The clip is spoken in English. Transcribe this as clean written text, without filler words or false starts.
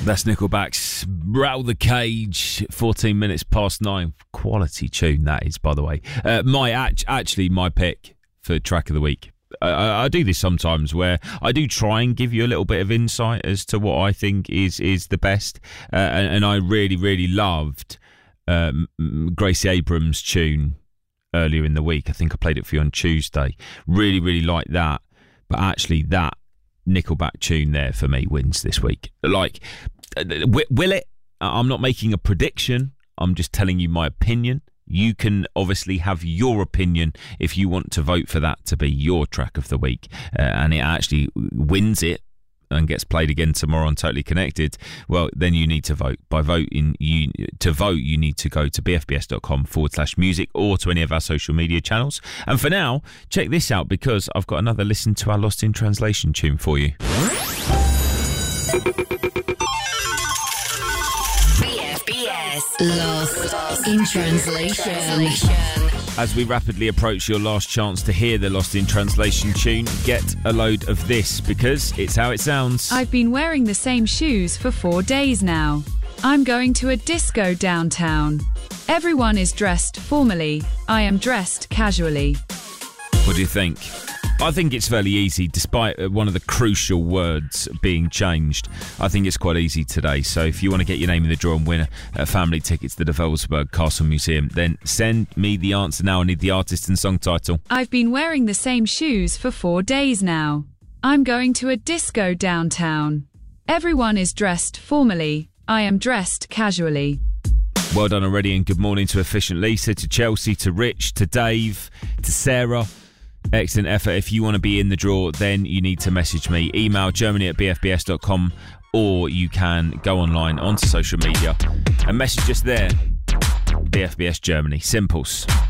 That's Nickelback's Rattle the Cage, 14 minutes past 9. Quality tune that is, by the way. My pick for track of the week. I do this sometimes where I do try and give you a little bit of insight as to what I think is the best. And I really, really loved Gracie Abrams' tune earlier in the week. I think I played it for you on Tuesday. Really, really like that. But actually that Nickelback tune there for me wins this week. Like, will it? I'm not making a prediction. I'm just telling you my opinion. You can obviously have your opinion if you want to vote for that to be your track of the week, and it actually wins it and gets played again tomorrow on Totally Connected. Well, then you need to vote. By voting, you need to go to bfbs.com/music or to any of our social media channels. And for now, check this out, because I've got another listen to our Lost in Translation tune for you. Lost in Translation. As we rapidly approach your last chance to hear the Lost in Translation tune, get a load of this, because it's how it sounds. I've been wearing the same shoes for 4 days now. I'm going to a disco downtown. Everyone is dressed formally. I am dressed casually. What do you think? I think it's fairly easy, despite one of the crucial words being changed. I think it's quite easy today. So if you want to get your name in the draw and win a family ticket to the Develsberg Castle Museum, then send me the answer now. I need the artist and song title. I've been wearing the same shoes for 4 days now. I'm going to a disco downtown. Everyone is dressed formally. I am dressed casually. Well done already, and good morning to Efficient Lisa, to Chelsea, to Rich, to Dave, to Sarah. Excellent effort. If you want to be in the draw, then you need to message me. Email germany@bfbs.com, or you can go online onto social media and message us there. BFBS Germany. Simples.